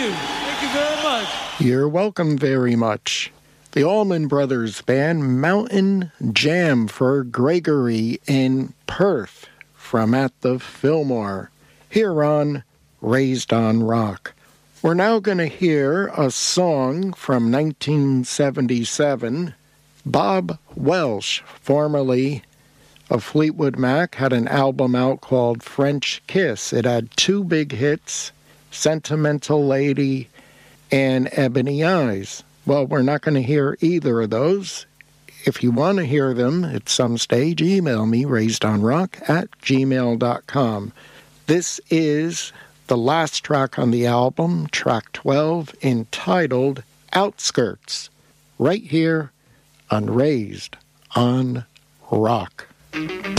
you. Thank you very much. You're welcome very much. The Allman Brothers Band, Mountain Jam for Gregory in Perth from at the Fillmore, here on Raised on Rock. We're now going to hear a song from 1977. Bob Welsh, formerly of Fleetwood Mac, had an album out called French Kiss. It had two big hits, Sentimental Lady and Ebony Eyes. Well, we're not going to hear either of those. If you want to hear them at some stage, email me, raisedonrock@gmail.com. This is the last track on the album, track 12, entitled Outskirts, right here on Raised on Rock.